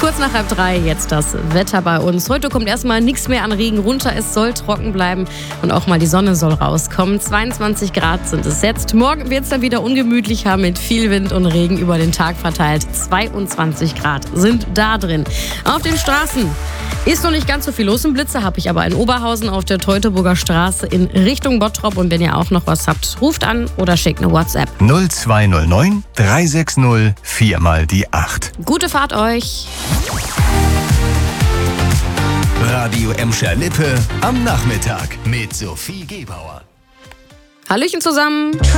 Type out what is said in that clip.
Kurz nach 2:30 jetzt das Wetter bei uns. Heute kommt erstmal nichts mehr an Regen runter. Es soll trocken bleiben und auch mal die Sonne soll rauskommen. 22 Grad sind es jetzt. Morgen wird es dann wieder ungemütlicher mit viel Wind und Regen über den Tag verteilt. 22 Grad sind da drin. Auf den Straßen ist noch nicht ganz so viel los. Im Blitzer habe ich aber in Oberhausen auf der Teutoburger Straße in Richtung Bottrop. Und wenn ihr auch noch was habt, ruft an oder schickt eine WhatsApp. 0209 360 4x8. Gute Fahrt euch! Radio Emscher-Lippe am Nachmittag mit Sophie Gebauer. Hallöchen zusammen!